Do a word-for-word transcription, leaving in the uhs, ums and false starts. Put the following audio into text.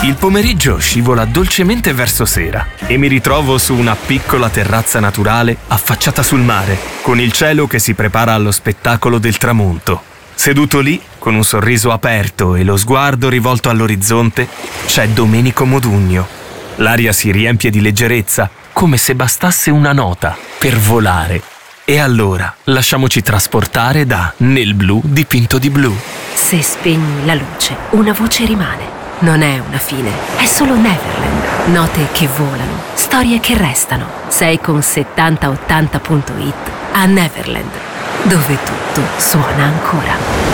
Il pomeriggio scivola dolcemente verso sera e mi ritrovo su una piccola terrazza naturale affacciata sul mare, con il cielo che si prepara allo spettacolo del tramonto. Seduto lì, con un sorriso aperto e lo sguardo rivolto all'orizzonte, c'è Domenico Modugno. L'aria si riempie di leggerezza, come se bastasse una nota per volare. E allora lasciamoci trasportare da Nel blu dipinto di blu. Se spegni la luce, una voce rimane. Non è una fine, è solo Neverland. Note che volano, storie che restano. Sei con settanta ottanta punto it a Neverland, dove tutto suona ancora.